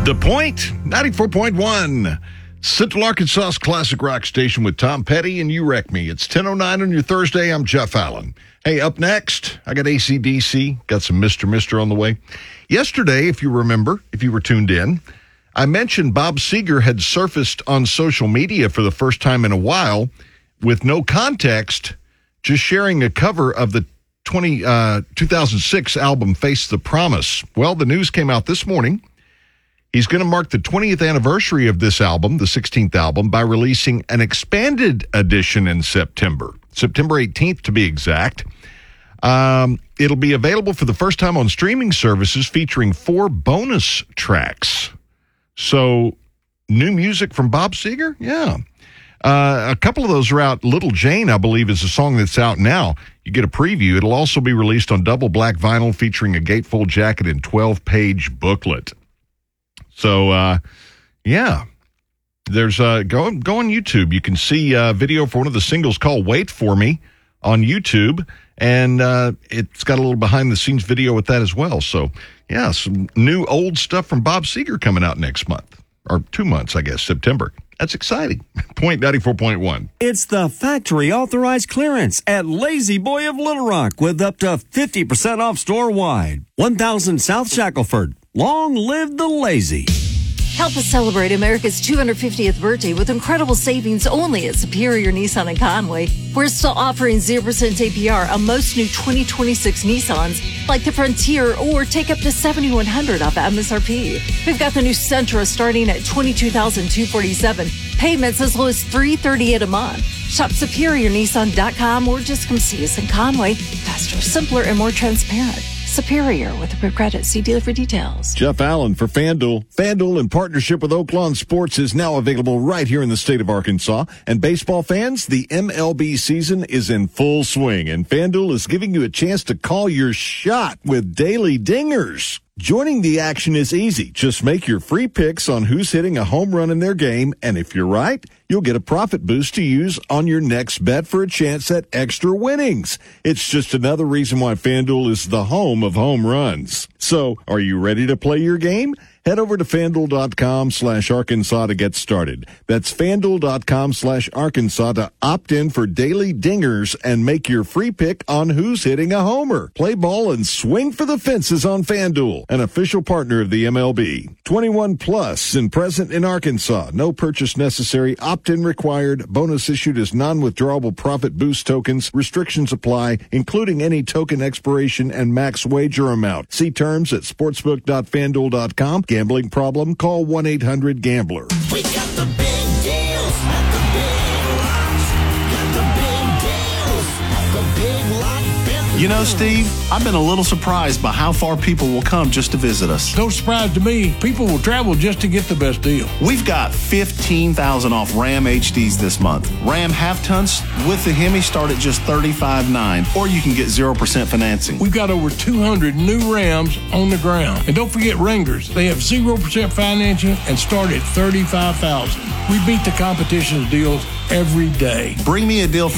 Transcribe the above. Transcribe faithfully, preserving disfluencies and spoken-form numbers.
The Point, ninety-four point one. Central Arkansas's classic rock station with Tom Petty and You Wreck Me. It's ten oh nine on your Thursday. I'm Jeff Allen. Hey, up next, I got A C D C. Got some Mister Mister on the way. Yesterday, if you remember, if you were tuned in, I mentioned Bob Seger had surfaced on social media for the first time in a while with no context, just sharing a cover of the twenty, uh, two thousand six album Face the Promise. Well, the news came out this morning. He's going to mark the twentieth anniversary of this album, the sixteenth album, by releasing an expanded edition in September, September eighteenth to be exact. Um, it'll be available for the first time on streaming services, featuring four bonus tracks. So, new music from Bob Seger? Yeah. Uh, a couple of those are out. Little Jane, I believe, is a song that's out now. You get a preview. It'll also be released on double black vinyl, featuring a gatefold jacket and twelve-page booklet. So, uh, yeah, there's uh, go go on YouTube. You can see a video for one of the singles called "Wait for Me" on YouTube, and uh, it's got a little behind-the-scenes video with that as well. So, yeah, some new old stuff from Bob Seger coming out next month, or two months, I guess, September. That's exciting. Point ninety-four point one. It's the factory authorized clearance at Lazy Boy of Little Rock with up to fifty percent off store-wide. one thousand South Shackelford. Long live the Lazy. Help us celebrate America's two hundred fiftieth birthday with incredible savings only at Superior Nissan in Conway. We're still offering zero percent A P R on most new twenty twenty-six Nissans, like the Frontier, or take up to seven thousand one hundred dollars off M S R P. We've got the new Sentra starting at twenty-two thousand two hundred forty-seven dollars. Payments as low as three hundred thirty-eight dollars a month. Shop superior nissan dot com or just come see us in Conway. Faster, simpler, and more transparent. Superior with a good credit. See dealer for details. Jeff Allen for FanDuel. FanDuel, in partnership with Oaklawn Sports, is now available right here in the state of Arkansas. And baseball fans, the M L B season is in full swing, and FanDuel is giving you a chance to call your shot with daily dingers. Joining the action is easy. Just make your free picks on who's hitting a home run in their game, and if you're right, you'll get a profit boost to use on your next bet for a chance at extra winnings. It's just another reason why FanDuel is the home of home runs. So, are you ready to play your game? Head over to FanDuel.com slash Arkansas to get started. That's FanDuel.com slash Arkansas to opt in for daily dingers and make your free pick on who's hitting a homer. Play ball and swing for the fences on FanDuel, an official partner of the M L B. twenty-one plus and present in Arkansas. No purchase necessary. Opt-in required. Bonus issued as non-withdrawable profit boost tokens. Restrictions apply, including any token expiration and max wager amount. See terms at sportsbook dot fanduel dot com. Gambling problem? Call one eight hundred gambler. We got the big deals at the Big Lots. Got the big deals at the Big Lot Bentley. You know, Steve, I've been a little surprised by how far people will come just to visit us. No surprise to me. People will travel just to get the best deal. We've got fifteen thousand dollars off Ram H Ds this month. Ram half-tons with the Hemi start at just thirty-five nine dollars, or you can get zero percent financing. We've got over two hundred new Rams on the ground. And don't forget Wranglers. They have zero percent financing and start at thirty-five thousand dollars. We beat the competition's deals every day. Bring me a deal